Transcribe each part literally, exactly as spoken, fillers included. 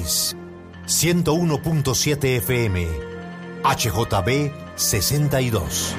Manizales, ciento uno punto siete F M, H J B sesenta y dos.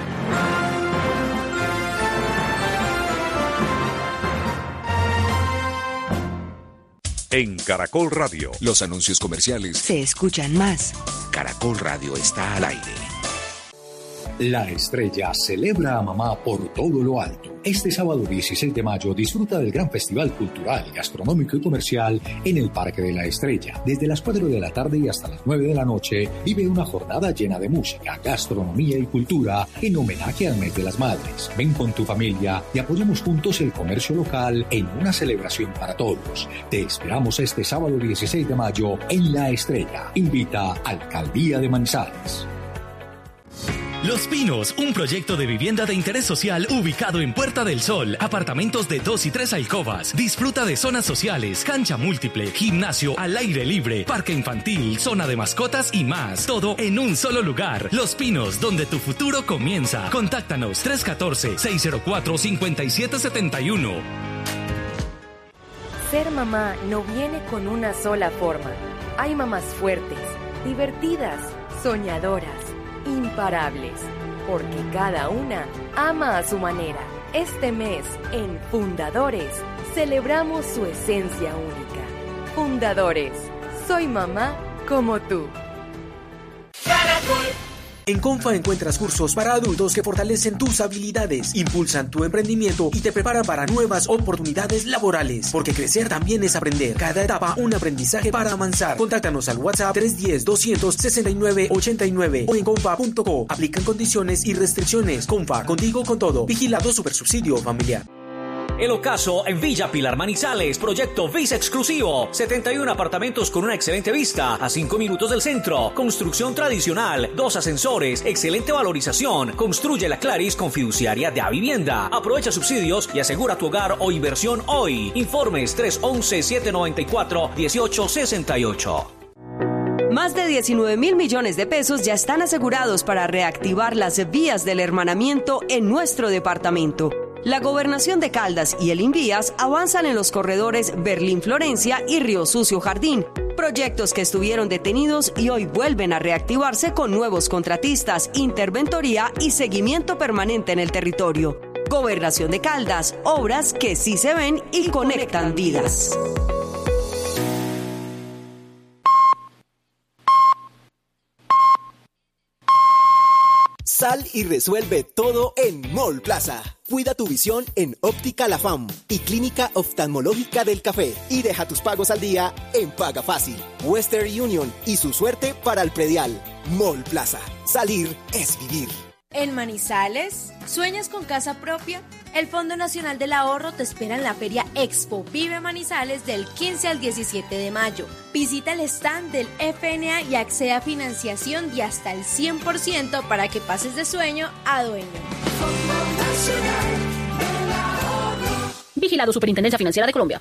En Caracol Radio, los anuncios comerciales se escuchan más. Caracol Radio está al aire. La Estrella celebra a mamá por todo lo alto. Este sábado dieciséis de mayo disfruta del gran festival cultural, gastronómico y comercial en el Parque de la Estrella. Desde las cuatro de la tarde y hasta las nueve de la noche vive una jornada llena de música, gastronomía y cultura en homenaje al mes de las madres. Ven con tu familia y apoyemos juntos el comercio local en una celebración para todos. Te esperamos este sábado dieciséis de mayo en La Estrella. Invita Alcaldía de Manizales. Los Pinos, un proyecto de vivienda de interés social ubicado en Puerta del Sol. Apartamentos de dos y tres alcobas. Disfruta de zonas sociales, cancha múltiple, gimnasio al aire libre, parque infantil, zona de mascotas y más. Todo en un solo lugar. Los Pinos, donde tu futuro comienza. Contáctanos tres uno cuatro, seis cero cuatro, cinco siete siete uno. Ser mamá no viene con una sola forma. Hay mamás fuertes, divertidas, soñadoras, imparables, porque cada una ama a su manera. Este mes, en Fundadores, celebramos su esencia única. Fundadores, soy mamá como tú. Caracol. En Confa encuentras cursos para adultos que fortalecen tus habilidades, impulsan tu emprendimiento y te preparan para nuevas oportunidades laborales. Porque crecer también es aprender. Cada etapa un aprendizaje para avanzar. Contáctanos al WhatsApp tres uno cero, dos seis nueve, ocho nueve o en confa punto co. Aplican condiciones y restricciones. Confa, contigo con todo. Vigilado Supersubsidio Familiar. El Ocaso en Villa Pilar Manizales, proyecto Visa Exclusivo, setenta y uno apartamentos con una excelente vista, a cinco minutos del centro, construcción tradicional, dos ascensores, excelente valorización, construye la Claris con fiduciaria de Avivienda, aprovecha subsidios y asegura tu hogar o inversión hoy. Informes tres once, siete noventa y cuatro, dieciocho sesenta y ocho. Más de diecinueve mil millones de pesos ya están asegurados para reactivar las vías del hermanamiento en nuestro departamento. La Gobernación de Caldas y el Invías avanzan en los corredores Berlín-Florencia y Río Sucio-Jardín, proyectos que estuvieron detenidos y hoy vuelven a reactivarse con nuevos contratistas, interventoría y seguimiento permanente en el territorio. Gobernación de Caldas, obras que sí se ven y conectan vidas. Sal y resuelve todo en Mall Plaza. Cuida tu visión en Óptica La Fam y Clínica Oftalmológica del Café. Y deja tus pagos al día en Paga Fácil. Western Union y su suerte para el predial. Mall Plaza. Salir es vivir. En Manizales, ¿sueñas con casa propia? El Fondo Nacional del Ahorro te espera en la Feria Expo Vive Manizales del quince al diecisiete de mayo. Visita el stand del F N A y accede a financiación de hasta el cien por ciento para que pases de sueño a dueño. Fondo Nacional del Ahorro. Vigilado Superintendencia Financiera de Colombia.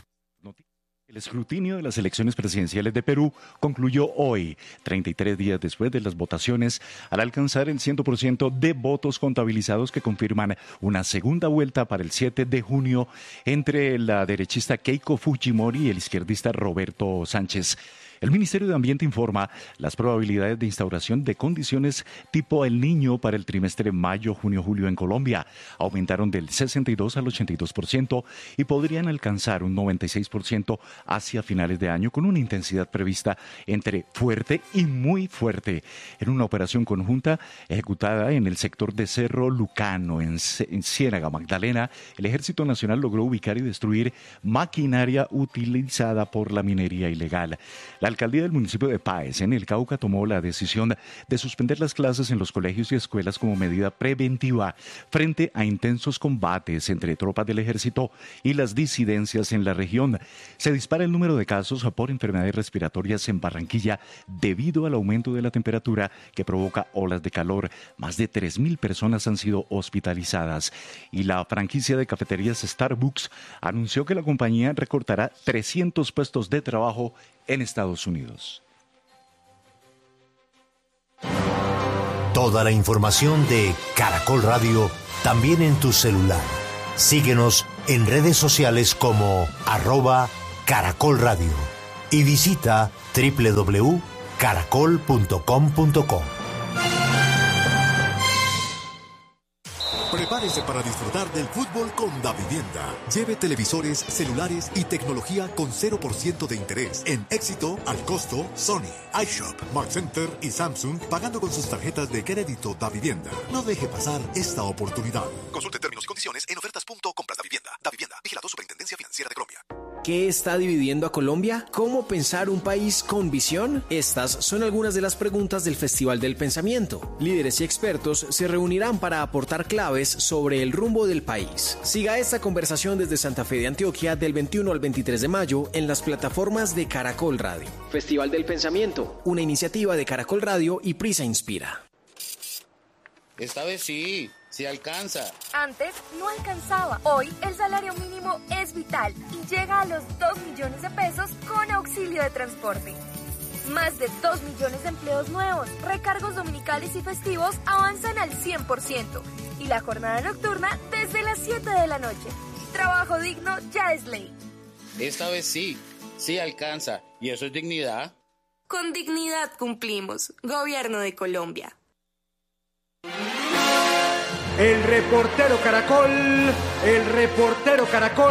El escrutinio de las elecciones presidenciales de Perú concluyó hoy, treinta y tres días después de las votaciones, al alcanzar el cien por ciento de votos contabilizados que confirman una segunda vuelta para el siete de junio entre la derechista Keiko Fujimori y el izquierdista Roberto Sánchez. El Ministerio de Ambiente informa las probabilidades de instauración de condiciones tipo El Niño para el trimestre mayo, junio, julio en Colombia. Aumentaron del sesenta y dos al ochenta y dos por ciento y podrían alcanzar un noventa y seis por ciento hacia finales de año con una intensidad prevista entre fuerte y muy fuerte. En una operación conjunta ejecutada en el sector de Cerro Lucano, en, en Ciénaga Magdalena, el Ejército Nacional logró ubicar y destruir maquinaria utilizada por la minería ilegal. La alcaldía del municipio de Páez, en el Cauca, tomó la decisión de suspender las clases en los colegios y escuelas como medida preventiva frente a intensos combates entre tropas del ejército y las disidencias en la región. Se dispara el número de casos por enfermedades respiratorias en Barranquilla debido al aumento de la temperatura que provoca olas de calor. Más de tres mil personas han sido hospitalizadas. Y la franquicia de cafeterías Starbucks anunció que la compañía recortará trescientos puestos de trabajo en Estados Unidos. Toda la información de Caracol Radio también en tu celular. Síguenos en redes sociales como arroba Caracol Radio. y visita doble u doble u doble u punto caracol punto com punto co. Prepárese para disfrutar del fútbol con Davivienda. Lleve televisores, celulares y tecnología con cero por ciento de interés en Éxito, Al Costo, Sony, iShop, Mark Center y Samsung, pagando con sus tarjetas de crédito Davivienda. No deje pasar esta oportunidad. Consulte términos y condiciones en ofertas punto compras davivienda. Davivienda, vigilado Superintendencia Financiera de Colombia. ¿Qué está dividiendo a Colombia? ¿Cómo pensar un país con visión? Estas son algunas de las preguntas del Festival del Pensamiento. Líderes y expertos se reunirán para aportar claves sobre el rumbo del país. Siga esta conversación desde Santa Fe de Antioquia del veintiuno al veintitrés de mayo en las plataformas de Caracol Radio. Festival del Pensamiento, una iniciativa de Caracol Radio y Prisa Inspira. Esta vez sí, sí alcanza. Antes no alcanzaba. Hoy el salario mínimo es vital y llega a los dos millones de pesos con auxilio de transporte. Más de dos millones de empleos nuevos, recargos dominicales y festivos avanzan al cien por ciento. Y la jornada nocturna desde las siete de la noche. Trabajo digno ya es ley. Esta vez sí, sí alcanza. ¿Y eso es dignidad? Con dignidad cumplimos. Gobierno de Colombia. El reportero Caracol, el reportero Caracol.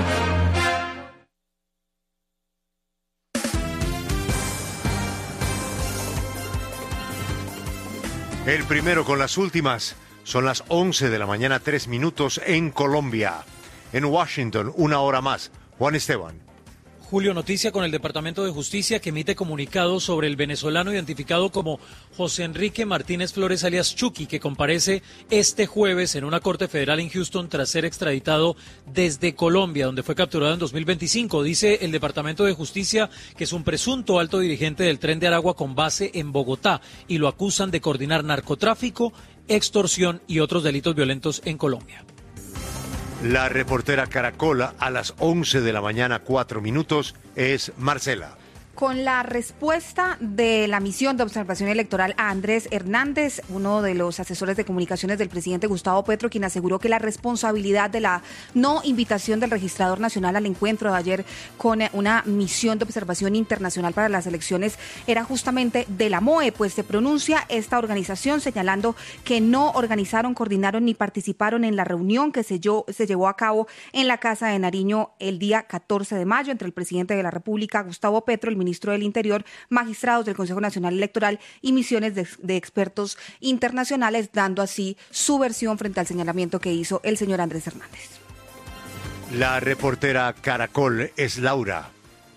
El primero con las últimas. Son las once de la mañana, tres minutos en Colombia. En Washington, una hora más. Juan Esteban. Julio, noticia con el Departamento de Justicia que emite comunicado sobre el venezolano identificado como José Enrique Martínez Flores alias Chucky, que comparece este jueves en una corte federal en Houston tras ser extraditado desde Colombia, donde fue capturado en dos mil veinticinco. Dice el Departamento de Justicia que es un presunto alto dirigente del Tren de Aragua con base en Bogotá y lo acusan de coordinar narcotráfico, extorsión y otros delitos violentos en Colombia. La reportera Caracola a las once de la mañana, cuatro minutos, es Marcela. Con la respuesta de la misión de observación electoral a Andrés Hernández, uno de los asesores de comunicaciones del presidente Gustavo Petro, quien aseguró que la responsabilidad de la no invitación del registrador nacional al encuentro de ayer con una misión de observación internacional para las elecciones era justamente de la M O E, pues se pronuncia esta organización señalando que no organizaron, coordinaron ni participaron en la reunión que se, yo, se llevó a cabo en la Casa de Nariño el día catorce de mayo entre el presidente de la República, Gustavo Petro, el ministro del Interior, magistrados del Consejo Nacional Electoral y misiones de, de expertos internacionales, dando así su versión frente al señalamiento que hizo el señor Andrés Hernández. La reportera Caracol es Laura.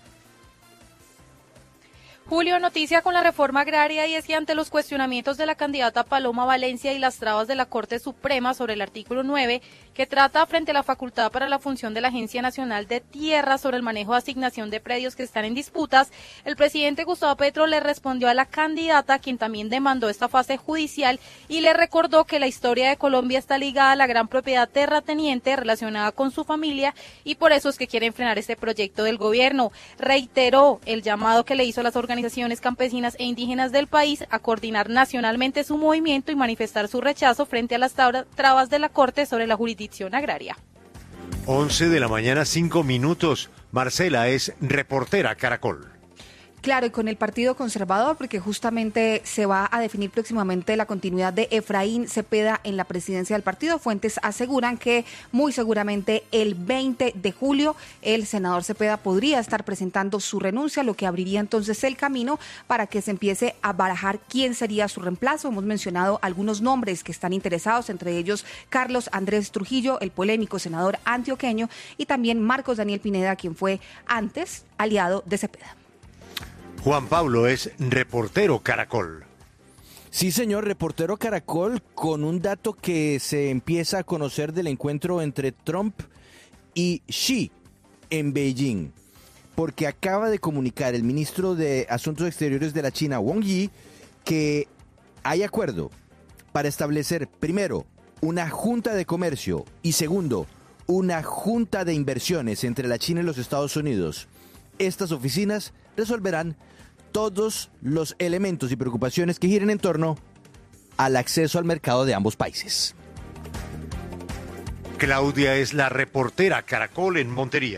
Julio, noticia con la reforma agraria, y es que ante los cuestionamientos de la candidata Paloma Valencia y las trabas de la Corte Suprema sobre el artículo nueve, que trata frente a la facultad para la función de la Agencia Nacional de Tierra sobre el manejo de asignación de predios que están en disputas, el presidente Gustavo Petro le respondió a la candidata, quien también demandó esta fase judicial, y le recordó que la historia de Colombia está ligada a la gran propiedad terrateniente relacionada con su familia, y por eso es que quieren frenar este proyecto del gobierno. Reiteró el llamado que le hizo a las organizaciones organizaciones campesinas e indígenas del país a coordinar nacionalmente su movimiento y manifestar su rechazo frente a las trabas de la Corte sobre la jurisdicción agraria. once de la mañana, cinco minutos. Marcela es reportera Caracol. Claro, y con el Partido Conservador, porque justamente se va a definir próximamente la continuidad de Efraín Cepeda en la presidencia del partido. Fuentes aseguran que muy seguramente el veinte de julio el senador Cepeda podría estar presentando su renuncia, lo que abriría entonces el camino para que se empiece a barajar quién sería su reemplazo. Hemos mencionado algunos nombres que están interesados, entre ellos Carlos Andrés Trujillo, el polémico senador antioqueño, y también Marcos Daniel Pineda, quien fue antes aliado de Cepeda. Juan Pablo es reportero Caracol. Sí, señor, reportero Caracol, con un dato que se empieza a conocer del encuentro entre Trump y Xi en Beijing, porque acaba de comunicar el ministro de Asuntos Exteriores de la China, Wang Yi, que hay acuerdo para establecer, primero, una junta de comercio y segundo, una junta de inversiones entre la China y los Estados Unidos. Estas oficinas resolverán todos los elementos y preocupaciones que giren en torno al acceso al mercado de ambos países. Claudia es la reportera Caracol en Montería.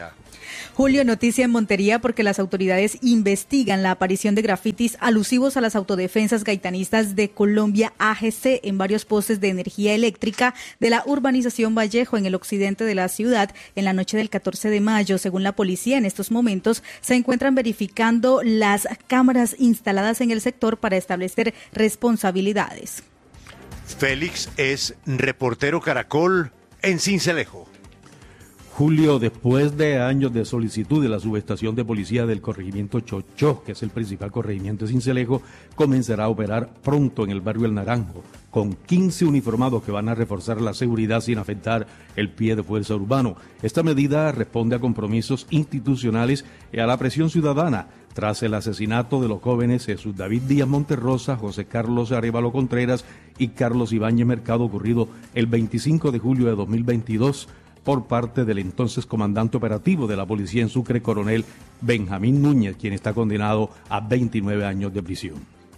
Julio, noticia en Montería porque las autoridades investigan la aparición de grafitis alusivos a las autodefensas gaitanistas de Colombia A G C en varios postes de energía eléctrica de la urbanización Vallejo en el occidente de la ciudad en la noche del catorce de mayo. Según la policía, en estos momentos se encuentran verificando las cámaras instaladas en el sector para establecer responsabilidades. Félix es reportero Caracol en Sincelejo. Julio, después de años de solicitud de la subestación de policía del corregimiento Chochó, que es el principal corregimiento de Sincelejo, comenzará a operar pronto en el barrio El Naranjo, con quince uniformados que van a reforzar la seguridad sin afectar el pie de fuerza urbano. Esta medida responde a compromisos institucionales y a la presión ciudadana tras el asesinato de los jóvenes Jesús David Díaz Monterrosa, José Carlos Arévalo Contreras y Carlos Ibáñez Mercado, ocurrido el veinticinco de julio de dos mil veintidós por parte del entonces comandante operativo de la policía en Sucre, coronel Benjamín Núñez, quien está condenado a veintinueve años de prisión.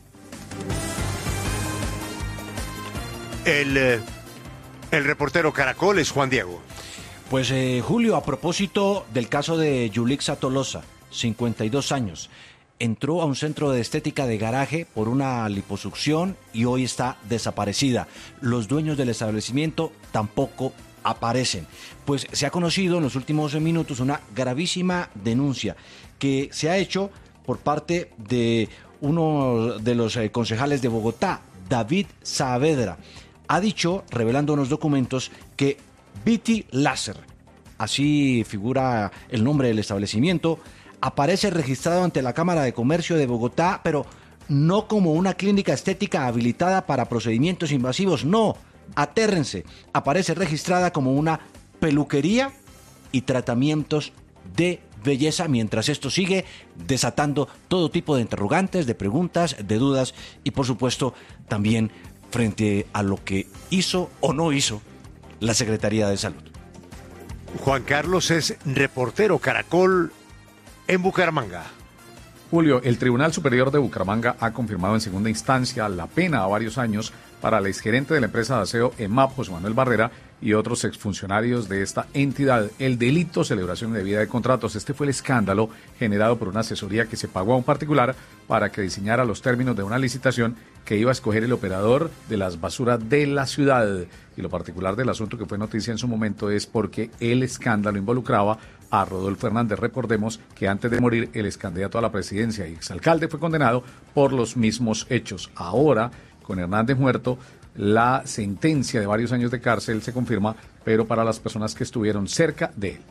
El, eh, el reportero Caracol es Juan Diego. Pues eh, Julio, a propósito del caso de Yulixa Tolosa, cincuenta y dos años, entró a un centro de estética de Garaje por una liposucción y hoy está desaparecida. Los dueños del establecimiento tampoco aparecen. Pues se ha conocido en los últimos minutos una gravísima denuncia que se ha hecho por parte de uno de los eh, concejales de Bogotá, David Saavedra. Ha dicho, revelando unos documentos, que Viti Láser, así figura el nombre del establecimiento, aparece registrado ante la Cámara de Comercio de Bogotá, pero no como una clínica estética habilitada para procedimientos invasivos, no. Atérrense, aparece registrada como una peluquería y tratamientos de belleza, mientras esto sigue desatando todo tipo de interrogantes, de preguntas, de dudas y por supuesto también frente a lo que hizo o no hizo la Secretaría de Salud. Juan Carlos es reportero Caracol en Bucaramanga. Julio, el Tribunal Superior de Bucaramanga ha confirmado en segunda instancia la pena a varios años para el exgerente de la empresa de aseo EMAP, José Manuel Barrera, y otros exfuncionarios de esta entidad. El delito celebración indebida de contratos. Este fue el escándalo generado por una asesoría que se pagó a un particular para que diseñara los términos de una licitación que iba a escoger el operador de las basuras de la ciudad. Y lo particular del asunto, que fue noticia en su momento, es porque el escándalo involucraba a Rodolfo Hernández. Recordemos que antes de morir, el excandidato a la presidencia y exalcalde fue condenado por los mismos hechos. Ahora, con Hernández muerto, la sentencia de varios años de cárcel se confirma, pero para las personas que estuvieron cerca de él.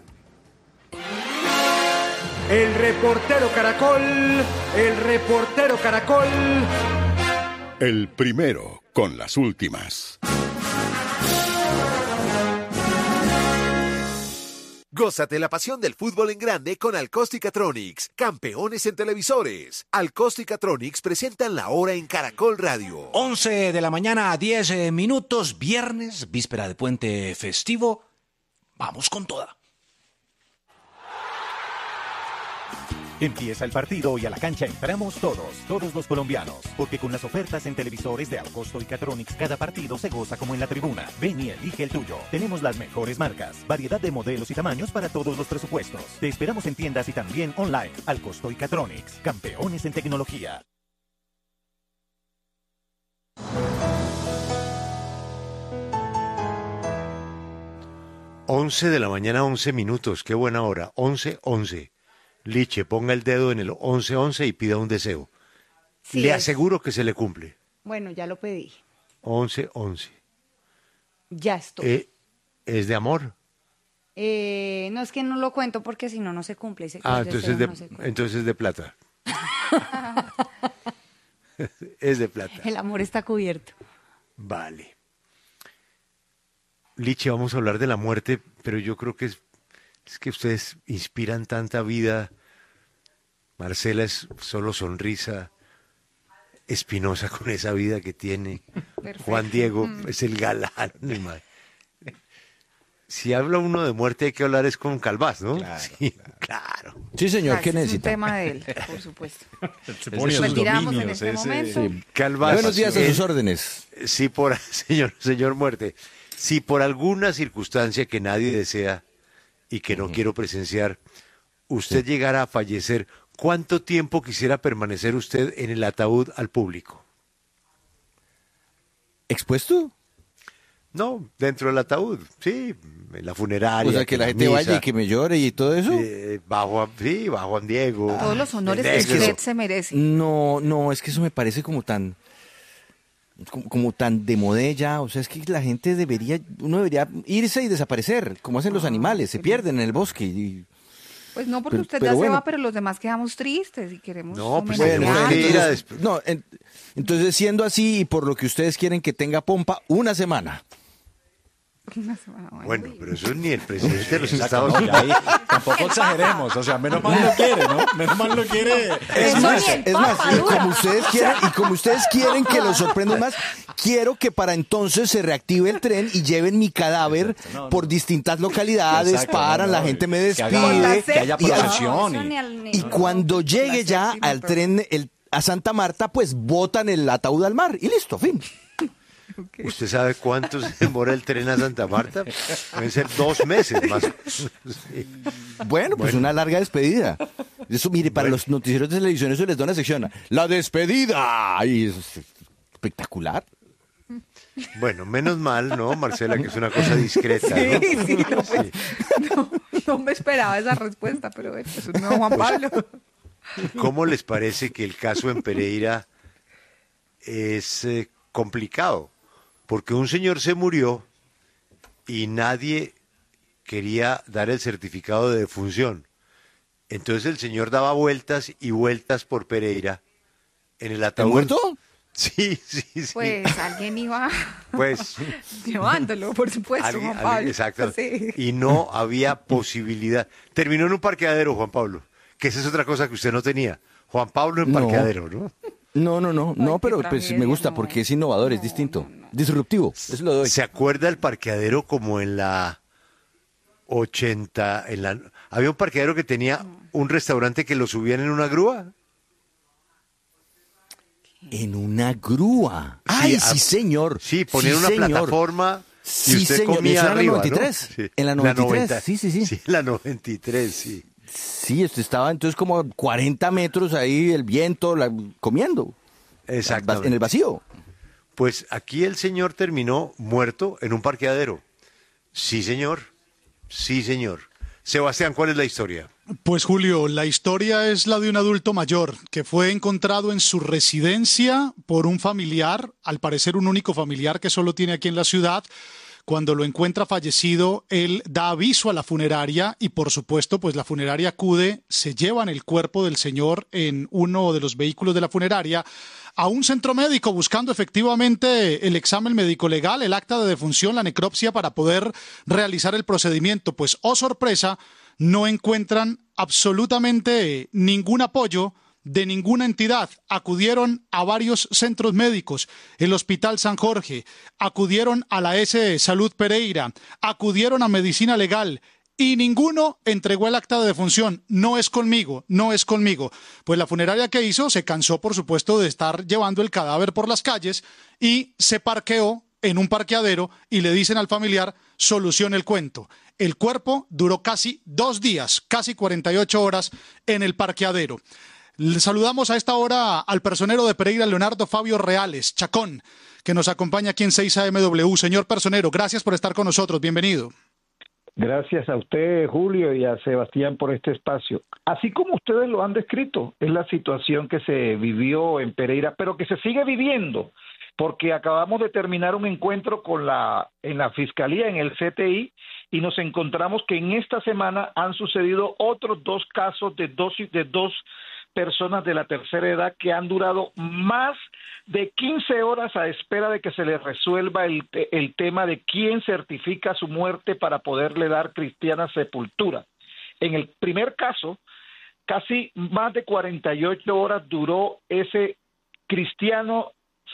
El reportero Caracol, el reportero Caracol. El primero con las últimas. Gózate la pasión del fútbol en grande con Alcóstica-Tronics, campeones en televisores. Alcóstica-Tronics presentan la hora en Caracol Radio. once de la mañana a diez minutos, viernes, víspera de puente festivo. Vamos con toda. Empieza el partido y a la cancha entramos todos, todos los colombianos, porque con las ofertas en televisores de Alcosto y Catronics cada partido se goza como en la tribuna. Ven y elige el tuyo. Tenemos las mejores marcas, variedad de modelos y tamaños para todos los presupuestos. Te esperamos en tiendas y también online. Alcosto y Catronics, campeones en tecnología. once de la mañana, once minutos, qué buena hora, once, once. Liche, ponga el dedo en el once once y pida un deseo. Sí, le es. aseguro que se le cumple. Bueno, ya lo pedí. once once. Ya estoy. Eh, ¿Es de amor? Eh, no, es que no lo cuento porque si no, no se cumple. Y se Ah, el entonces, deseo de, no se cumple. entonces es de plata. Es de plata. El amor está cubierto. Vale. Liche, vamos a hablar de la muerte, pero yo creo que es, es que ustedes inspiran tanta vida. Marcela es solo sonrisa. Espinosa con esa vida que tiene. Perfecto. Juan Diego Mm. es el galán. hermano. Si habla uno de muerte hay que hablar es con Calvás, ¿no? Claro, sí, claro. Sí, señor, Ah, ¿qué ese necesita? Es un tema de él, por supuesto. Se pone a sus Retiramos en dominios, este ese- momento. sí. Calvás, Buenos días a eh, sus órdenes. Si por, señor, señor Muerte, si por alguna circunstancia que nadie desea y que no Ujú. quiero presenciar, usted llegara a fallecer, ¿cuánto tiempo quisiera permanecer usted en el ataúd al público? ¿Expuesto? No, dentro del ataúd, sí, en la funeraria. O sea, que la gente misa, vaya y que me llore y todo eso. eh, bajo, a- sí, bajo Juan Diego. Todos los honores que Negro. usted se merece. No, no, es que eso me parece como tan, como, como tan de modé ya. O sea, es que la gente debería, uno debería irse y desaparecer, como hacen los animales, se pierden en el bosque. Y, Pues no, porque Pero- usted pero ya bueno. se va, pero los demás quedamos tristes y queremos No, pues bueno, tenemos que ir a entonces, no, en- entonces siendo así y por lo que ustedes quieren que tenga pompa, una semana. Una semana, bueno. Bueno, pero eso ni el presidente de los Exacto, Estados no, Unidos. ya ahí tampoco exageremos, o sea, menos mal lo quiere, ¿no? Menos mal lo quiere. Es Eso más, ni en es más, papa y dura. como ustedes quieren, y como ustedes quieren que los sorprendan más, quiero que para entonces se reactive el tren y lleven mi cadáver No, no. por distintas localidades, Exacto, paran, no, no, la gente me que haga- despide. que haya y, al- procesión Eso y- ni al- ni- y cuando llegue ya al tren el, a Santa Marta, pues botan el ataúd al mar y listo, fin. ¿Usted sabe cuánto se demora el tren a Santa Marta? Pueden ser dos meses más. Sí. Bueno, pues Bueno. una larga despedida. Eso, mire, para Bueno. los noticieros de televisión eso les da una sección. La despedida. Y eso es espectacular. Bueno, menos mal, ¿no, Marcela? Que es una cosa discreta, Sí, ¿no? sí, no, pues, no, no me esperaba esa respuesta, pero bueno, eso no, Juan Pablo. ¿Cómo les parece que el caso en Pereira es eh, complicado? Porque un señor se murió y nadie quería dar el certificado de defunción. Entonces el señor daba vueltas y vueltas por Pereira en el ataúd. muerto? Sí, sí, sí. Pues alguien iba Pues, llevándolo, por supuesto, alguien- Juan alguien- Pablo. exacto. Sí. Y no había posibilidad. Terminó en un parqueadero, Juan Pablo, que esa es otra cosa que usted no tenía. Juan Pablo en No. parqueadero, ¿no? No, no, no, no, qué pero pues tragedia, me gusta no. porque es innovador, es distinto, disruptivo. Eso lo doy. ¿Se acuerda el parqueadero como en la ochenta? En la, había un parqueadero que tenía un restaurante que lo subían en una grúa. En una grúa. Ay, a- sí, señor. Sí, ponían Sí, una señor. plataforma y Sí, usted señor. comía Eso era en la arriba, noventa y ¿no? tres. Sí. En la noventa y tres, noventa. sí, sí, sí. Sí, en la noventa y tres, sí. Sí, usted estaba entonces como a cuarenta metros ahí, el viento, la- comiendo. Exactamente. En el vacío. Pues aquí el señor terminó muerto en un parqueadero. Sí, señor. Sí, señor. Sebastián, ¿cuál es la historia? Pues Julio, la historia es la de un adulto mayor que fue encontrado en su residencia por un familiar, al parecer un único familiar que solo tiene aquí en la ciudad. Cuando lo encuentra fallecido, él da aviso a la funeraria y por supuesto, pues la funeraria acude, se llevan el cuerpo del señor en uno de los vehículos de la funeraria a un centro médico buscando efectivamente el examen médico legal, el acta de defunción, la necropsia para poder realizar el procedimiento. Pues, oh sorpresa, no encuentran absolutamente ningún apoyo de ninguna entidad. Acudieron a varios centros médicos, el Hospital San Jorge, acudieron a la S Salud Pereira, acudieron a Medicina Legal y ninguno entregó el acta de defunción. No es conmigo, no es conmigo. Pues la funeraria que hizo se cansó, por supuesto, de estar llevando el cadáver por las calles y se parqueó en un parqueadero y le dicen al familiar, solucione el cuento. El cuerpo duró casi dos días, casi cuarenta y ocho horas en el parqueadero. Le saludamos a esta hora al personero de Pereira, Leonardo Fabio Reales, Chacón, que nos acompaña aquí en seis A M W. Señor personero, gracias por estar con nosotros. Bienvenido. Gracias a usted, Julio, y a Sebastián por este espacio. Así como ustedes lo han descrito, es la situación que se vivió en Pereira, pero que se sigue viviendo, porque acabamos de terminar un encuentro con la en la Fiscalía, en el C T I, y nos encontramos que en esta semana han sucedido otros dos casos de dos, de dos personas de la tercera edad que han durado más de quince horas a espera de que se les resuelva el, el tema de quién certifica su muerte para poderle dar cristiana sepultura. En el primer caso, casi más de cuarenta y ocho horas duró ese cristiano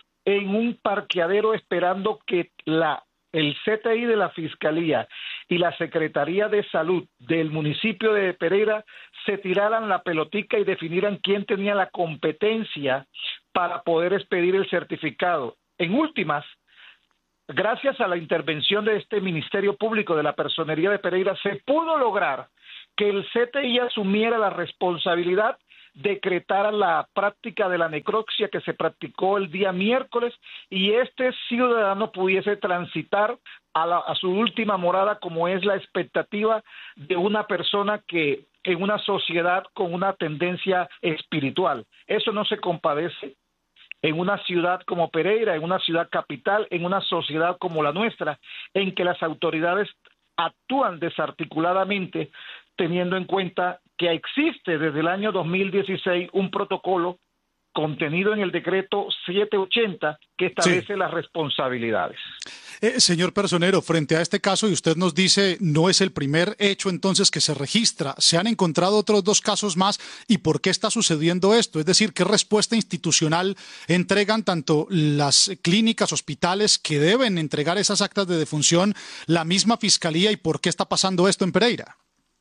en un parqueadero esperando que la el C T I de la Fiscalía y la Secretaría de Salud del municipio de Pereira se tiraran la pelotica y definieran quién tenía la competencia para poder expedir el certificado. En últimas, gracias a la intervención de este Ministerio Público de la Personería de Pereira, se pudo lograr que el C T I asumiera la responsabilidad, decretara la práctica de la necropsia que se practicó el día miércoles y este ciudadano pudiese transitar a, la, a su última morada, como es la expectativa de una persona que en una sociedad con una tendencia espiritual. Eso no se compadece en una ciudad como Pereira, en una ciudad capital, en una sociedad como la nuestra, en que las autoridades actúan desarticuladamente, teniendo en cuenta que existe desde el año dos mil dieciséis un protocolo contenido en el decreto setecientos ochenta que establece sí. las responsabilidades. Eh, señor Personero, frente a este caso, y usted nos dice, no es el primer hecho entonces que se registra, ¿se han encontrado otros dos casos más? ¿Y por qué está sucediendo esto? Es decir, ¿qué respuesta institucional entregan tanto las clínicas, hospitales que deben entregar esas actas de defunción, la misma Fiscalía, y por qué está pasando esto en Pereira?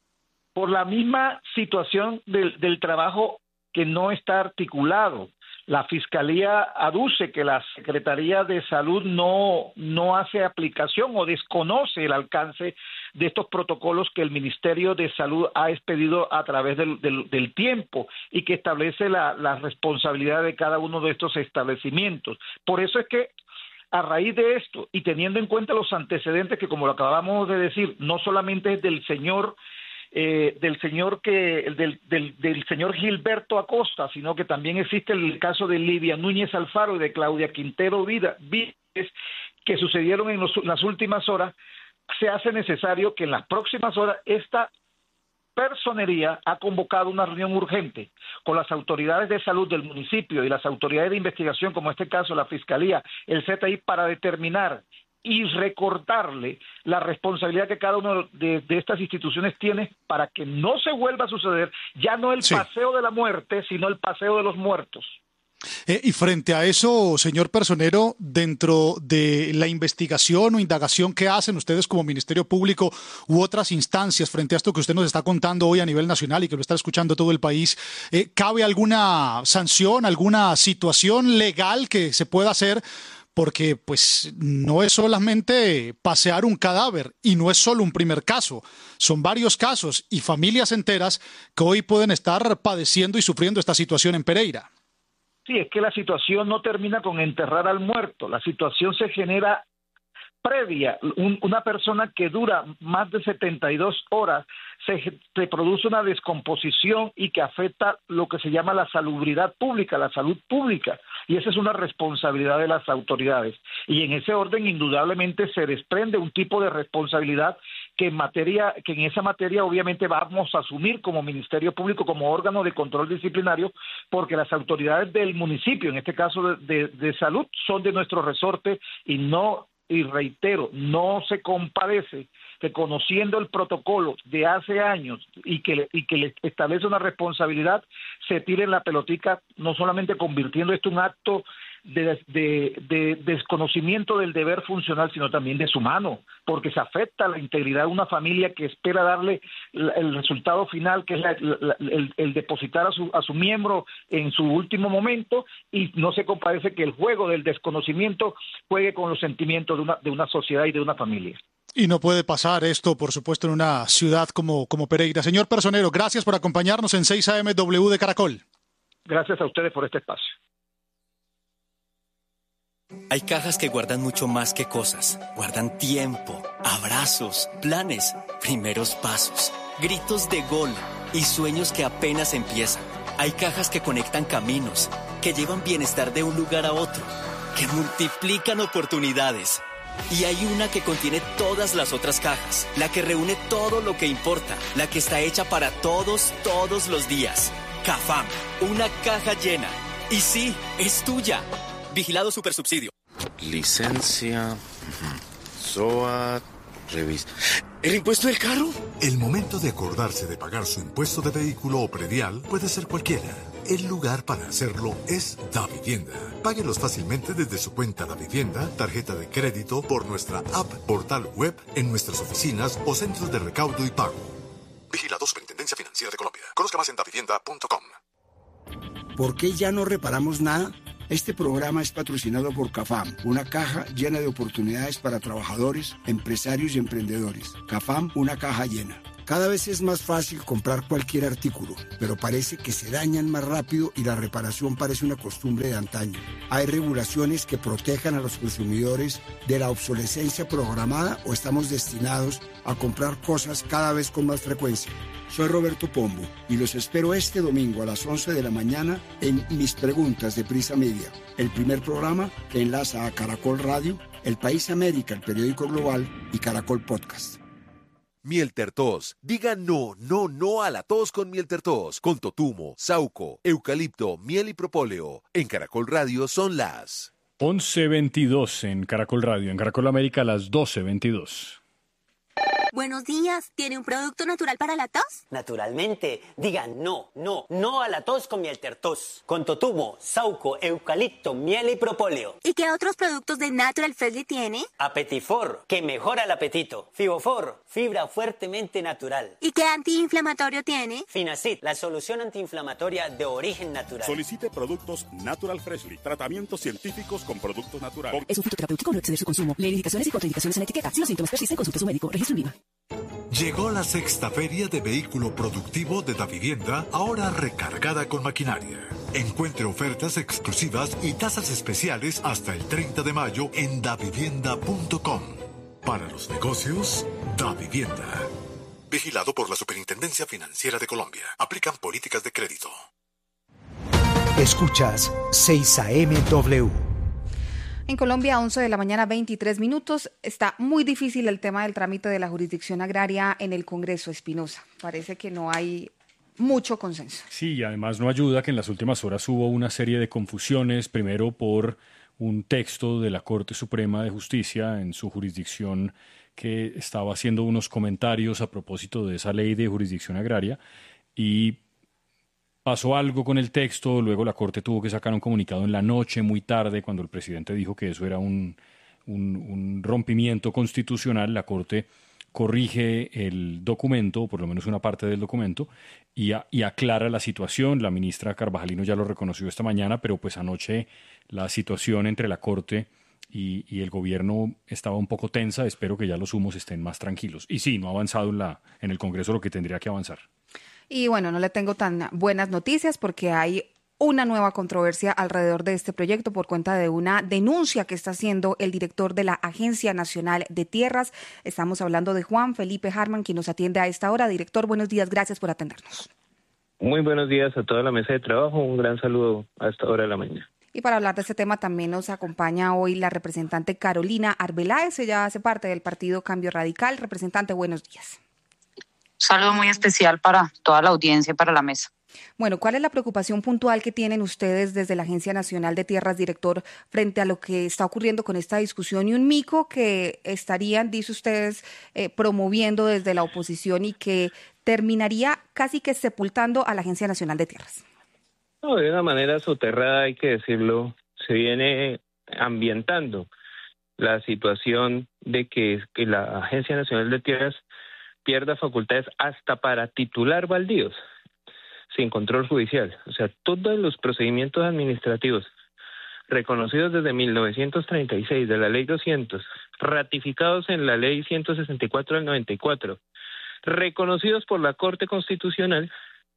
Por la misma situación del, del trabajo que no está articulado. La Fiscalía aduce que la Secretaría de Salud no, no hace aplicación o desconoce el alcance de estos protocolos que el Ministerio de Salud ha expedido a través del, del, del tiempo y que establece la, la responsabilidad de cada uno de estos establecimientos. Por eso es que a raíz de esto y teniendo en cuenta los antecedentes que, como lo acabamos de decir, no solamente es del señor Eh, del señor que del, del, del señor Gilberto Acosta, sino que también existe el caso de Lidia Núñez Alfaro y de Claudia Quintero Vida, Vides, que sucedieron en, los, en las últimas horas, se hace necesario que en las próximas horas esta personería ha convocado una reunión urgente con las autoridades de salud del municipio y las autoridades de investigación, como en este caso la Fiscalía, el C T I, para determinar y recordarle la responsabilidad que cada una de, de estas instituciones tiene para que no se vuelva a suceder ya no el sí. paseo de la muerte, sino el paseo de los muertos. Eh, y frente a eso, señor Personero, dentro de la investigación o indagación que hacen ustedes como Ministerio Público u otras instancias, frente a esto que usted nos está contando hoy a nivel nacional y que lo está escuchando todo el país, eh, ¿cabe alguna sanción, alguna situación legal que se pueda hacer? Porque pues no es solamente pasear un cadáver y no es solo un primer caso, son varios casos y familias enteras que hoy pueden estar padeciendo y sufriendo esta situación en Pereira. Sí, es que la situación no termina con enterrar al muerto, la situación se genera previa. Un, una persona que dura más de setenta y dos horas se, se produce una descomposición y que afecta lo que se llama la salubridad pública, la salud pública, y esa es una responsabilidad de las autoridades. Y en ese orden indudablemente se desprende un tipo de responsabilidad que en materia, que en esa materia obviamente vamos a asumir como Ministerio Público, como órgano de control disciplinario, porque las autoridades del municipio, en este caso de, de, de salud, son de nuestro resorte y no y reitero, no se compadece que conociendo el protocolo de hace años y que, le, y que le establece una responsabilidad, se tire en la pelotica, no solamente convirtiendo esto en un acto de, de, de desconocimiento del deber funcional, sino también deshumano, porque se afecta la integridad de una familia que espera darle el resultado final, que es la, la, el, el depositar a su, a su miembro en su último momento, y no se compadece que el juego del desconocimiento juegue con los sentimientos de una, de una sociedad y de una familia. Y no puede pasar esto, por supuesto, en una ciudad como, como Pereira. Señor Personero, gracias por acompañarnos en seis A M W de Caracol. Gracias a ustedes por este espacio. Hay cajas que guardan mucho más que cosas. Guardan tiempo, abrazos, planes, primeros pasos, gritos de gol y sueños que apenas empiezan. Hay cajas que conectan caminos, que llevan bienestar de un lugar a otro, que multiplican oportunidades. Y hay una que contiene todas las otras cajas, la que reúne todo lo que importa, la que está hecha para todos, todos los días. Cafam, una caja llena. Y sí, es tuya. Vigilado Supersubsidio. Licencia, S O A, revista. ¿El impuesto del carro? El momento de acordarse de pagar su impuesto de vehículo o predial puede ser cualquiera. El lugar para hacerlo es Davivienda. Páguelos fácilmente desde su cuenta Davivienda, tarjeta de crédito, por nuestra app, portal web, en nuestras oficinas o centros de recaudo y pago. Vigilado Superintendencia Financiera de Colombia. Conozca más en davivienda punto com. ¿Por qué ya no reparamos nada? Este programa es patrocinado por CAFAM, una caja llena de oportunidades para trabajadores, empresarios y emprendedores. CAFAM, una caja llena. Cada vez es más fácil comprar cualquier artículo, pero parece que se dañan más rápido y la reparación parece una costumbre de antaño. ¿Hay regulaciones que protejan a los consumidores de la obsolescencia programada o estamos destinados a comprar cosas cada vez con más frecuencia? Soy Roberto Pombo y los espero este domingo a las once de la mañana en Mis Preguntas de Prisa Media, el primer programa que enlaza a Caracol Radio, El País América, el periódico global, y Caracol Podcast. Miel Tertos. Diga no, no, no a la tos con Miel Tertos. Con totumo, sauco, eucalipto, miel y propóleo. En Caracol Radio son las once veintidós en Caracol Radio. En Caracol América las doce veintidós. Buenos días, ¿tiene un producto natural para la tos? Naturalmente, diga no, no, no a la tos con Miel Tertos. Con totumo, sauco, eucalipto, miel y propóleo. ¿Y qué otros productos de Natural Freshly tiene? Apetifor, que mejora el apetito. Fibofor, fibra fuertemente natural. ¿Y qué antiinflamatorio tiene? Finacid, la solución antiinflamatoria de origen natural. Solicite productos Natural Freshly, tratamientos científicos con productos naturales. Es un fitoterapéutico, no exceder su consumo. Lee indicaciones y contraindicaciones en la etiqueta. Si los síntomas persisten, consulte a su médico. Registro en Viva. Llegó la sexta feria de vehículo productivo de Davivienda, ahora recargada con maquinaria. Encuentre ofertas exclusivas y tasas especiales hasta el treinta de mayo en davivienda punto com. Para los negocios, Davivienda. Vigilado por la Superintendencia Financiera de Colombia. Aplican políticas de crédito. Escuchas seis A M W. En Colombia, once de la mañana, veintitrés minutos. Está muy difícil el tema del trámite de la jurisdicción agraria en el Congreso, Espinosa. Parece que no hay mucho consenso. Sí, y además no ayuda que en las últimas horas hubo una serie de confusiones, primero por un texto de la Corte Suprema de Justicia en su jurisdicción que estaba haciendo unos comentarios a propósito de esa ley de jurisdicción agraria y pasó algo con el texto, luego la Corte tuvo que sacar un comunicado en la noche, muy tarde, cuando el presidente dijo que eso era un, un, un rompimiento constitucional. La Corte corrige el documento, o por lo menos una parte del documento, y, a, y aclara la situación. La ministra Carvajalino ya lo reconoció esta mañana, pero pues anoche la situación entre la Corte y, y el gobierno estaba un poco tensa. Espero que ya los humos estén más tranquilos. Y sí, no ha avanzado en, la, en el Congreso lo que tendría que avanzar. Y bueno, no le tengo tan buenas noticias porque hay una nueva controversia alrededor de este proyecto por cuenta de una denuncia que está haciendo el director de la Agencia Nacional de Tierras. Estamos hablando de Juan Felipe Harman, quien nos atiende a esta hora. Director, buenos días, gracias por atendernos. Muy buenos días a toda la mesa de trabajo, un gran saludo a esta hora de la mañana. Y para hablar de este tema también nos acompaña hoy la representante Carolina Arbeláez, ella hace parte del partido Cambio Radical. Representante, buenos días. Saludo muy especial para toda la audiencia y para la mesa. Bueno, ¿cuál es la preocupación puntual que tienen ustedes desde la Agencia Nacional de Tierras, director, frente a lo que está ocurriendo con esta discusión y un mico que estarían, dice ustedes, eh, promoviendo desde la oposición y que terminaría casi que sepultando a la Agencia Nacional de Tierras? No, de una manera soterrada, hay que decirlo, se viene ambientando la situación de que, que la Agencia Nacional de Tierras pierda facultades hasta para titular baldíos sin control judicial. O sea, todos los procedimientos administrativos reconocidos desde mil novecientos treinta y seis de la Ley doscientos, ratificados en la Ley ciento sesenta y cuatro del noventa y cuatro, reconocidos por la Corte Constitucional,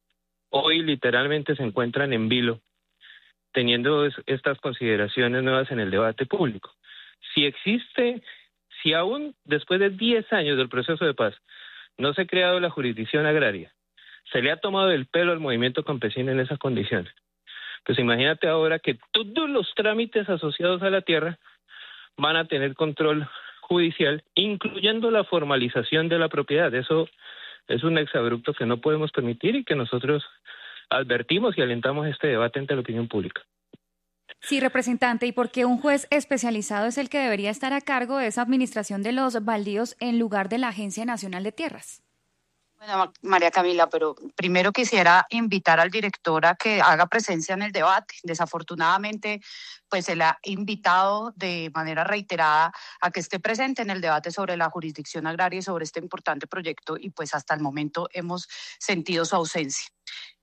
hoy literalmente se encuentran en vilo, teniendo es, estas consideraciones nuevas en el debate público. Si existe, si aún después de diez años del proceso de paz no se ha creado la jurisdicción agraria, se le ha tomado el pelo al movimiento campesino en esas condiciones. Pues imagínate ahora que todos los trámites asociados a la tierra van a tener control judicial, incluyendo la formalización de la propiedad. Eso es un exabrupto que no podemos permitir y que nosotros advertimos y alentamos este debate ante la opinión pública. Sí, representante, ¿y por qué un juez especializado es el que debería estar a cargo de esa administración de los baldíos en lugar de la Agencia Nacional de Tierras? Bueno, María Camila, pero primero quisiera invitar al director a que haga presencia en el debate. Desafortunadamente, pues se le ha invitado de manera reiterada a que esté presente en el debate sobre la jurisdicción agraria y sobre este importante proyecto y pues hasta el momento hemos sentido su ausencia.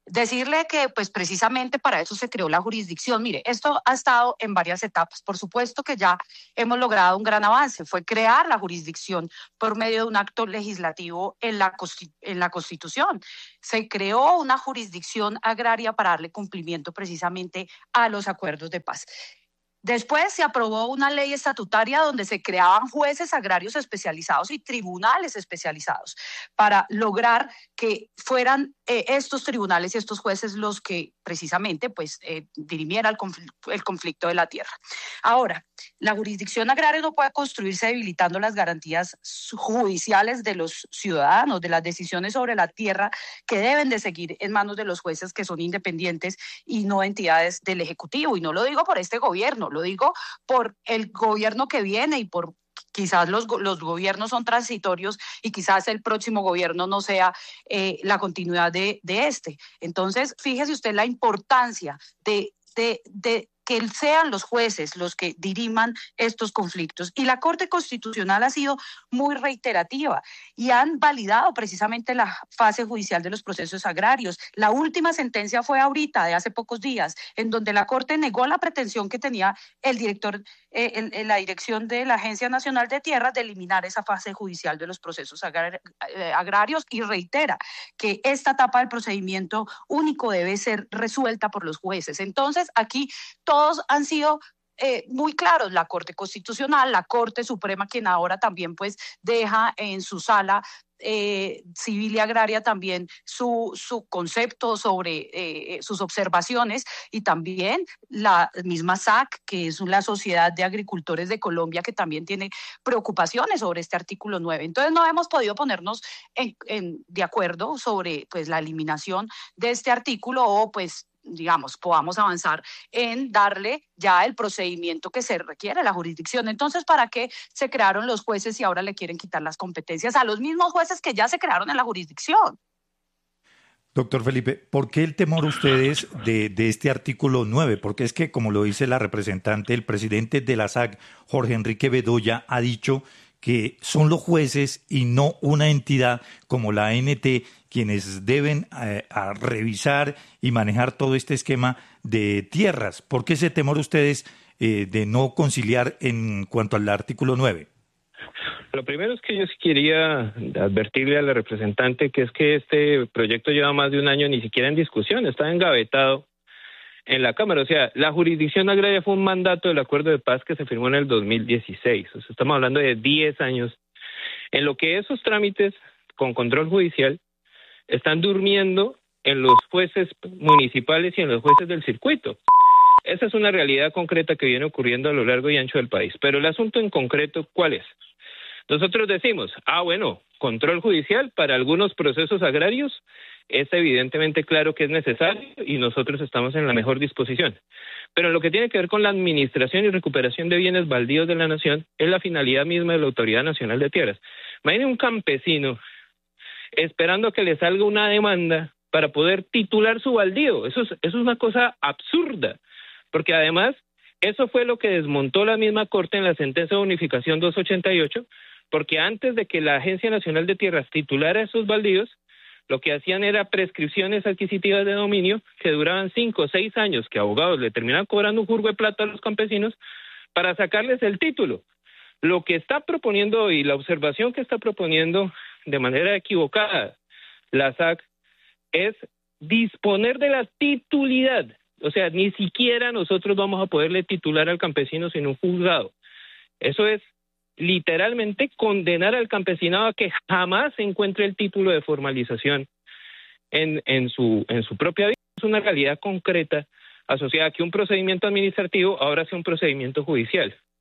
Decirle que pues precisamente para eso se creó la jurisdicción. Mire, esto ha estado en varias etapas. Por supuesto que ya hemos logrado un gran avance. Fue crear la jurisdicción por medio de un acto legislativo en la, en la Constitución. Se creó una jurisdicción agraria para darle cumplimiento precisamente a los acuerdos de paz. Después se aprobó una ley estatutaria donde se creaban jueces agrarios especializados y tribunales especializados para lograr que fueran eh, estos tribunales y estos jueces los que precisamente pues eh, dirimieran el conflicto, el conflicto de la tierra. Ahora, la jurisdicción agraria no puede construirse debilitando las garantías judiciales de los ciudadanos, de las decisiones sobre la tierra que deben de seguir en manos de los jueces que son independientes y no entidades del Ejecutivo. Y no lo digo por este gobierno, lo digo por el gobierno que viene y por quizás los, los gobiernos son transitorios y quizás el próximo gobierno no sea eh, la continuidad de, de este. Entonces, fíjese usted la importancia de, de, de que sean los jueces los que diriman estos conflictos. Y la Corte Constitucional ha sido muy reiterativa y han validado precisamente la fase judicial de los procesos agrarios. La última sentencia fue ahorita, de hace pocos días, en donde la Corte negó la pretensión que tenía el director eh, en, en la dirección de la Agencia Nacional de Tierras de eliminar esa fase judicial de los procesos agrar eh, agrarios y reitera que esta etapa del procedimiento único debe ser resuelta por los jueces. Entonces, aquí todos han sido eh, muy claros, la Corte Constitucional, la Corte Suprema, quien ahora también pues deja en su sala eh, civil y agraria también su, su concepto sobre eh, sus observaciones, y también la misma S A C, que es la Sociedad de Agricultores de Colombia, que también tiene preocupaciones sobre este artículo nueve. Entonces no hemos podido ponernos en, en, de acuerdo sobre pues la eliminación de este artículo o pues digamos, podamos avanzar en darle ya el procedimiento que se requiere a la jurisdicción. Entonces, ¿para qué se crearon los jueces y ahora le quieren quitar las competencias a los mismos jueces que ya se crearon en la jurisdicción? Doctor Felipe, ¿por qué el temor ustedes de, de este artículo nueve? Porque es que, como lo dice la representante, el presidente de la S A C, Jorge Enrique Bedoya, ha dicho que son los jueces y no una entidad como la A N T quienes deben eh, a revisar y manejar todo este esquema de tierras. ¿Por qué ese temor ustedes eh, de no conciliar en cuanto al artículo nueve? Lo primero es que yo sí quería advertirle a la representante que es que este proyecto lleva más de un año ni siquiera en discusión, está engavetado en la Cámara. O sea, la jurisdicción agraria fue un mandato del acuerdo de paz que se firmó en el dos mil dieciséis. O sea, estamos hablando de diez años en lo que esos trámites con control judicial están durmiendo en los jueces municipales y en los jueces del circuito. Esa es una realidad concreta que viene ocurriendo a lo largo y ancho del país. Pero el asunto en concreto, ¿cuál es? Nosotros decimos, ah, bueno, control judicial para algunos procesos agrarios es evidentemente claro que es necesario y nosotros estamos en la mejor disposición. Pero en lo que tiene que ver con la administración y recuperación de bienes baldíos de la nación, es la finalidad misma de la Autoridad Nacional de Tierras. Imagine un campesino esperando a que le salga una demanda para poder titular su baldío. Eso es, eso es una cosa absurda, porque además eso fue lo que desmontó la misma Corte en la sentencia de unificación doscientos ochenta y ocho, porque antes de que la Agencia Nacional de Tierras titulara esos baldíos, lo que hacían era prescripciones adquisitivas de dominio que duraban cinco o seis años, que abogados le terminaban cobrando un jurgo de plata a los campesinos para sacarles el título. Lo que está proponiendo hoy, la observación que está proponiendo de manera equivocada la S A C, es disponer de la titularidad. O sea, ni siquiera nosotros vamos a poderle titular al campesino sin un juzgado. Eso es literalmente condenar al campesinado a que jamás encuentre el título de formalización en, en, su, en su propia vida. Es una realidad concreta asociada a que un procedimiento administrativo ahora sea un procedimiento judicial.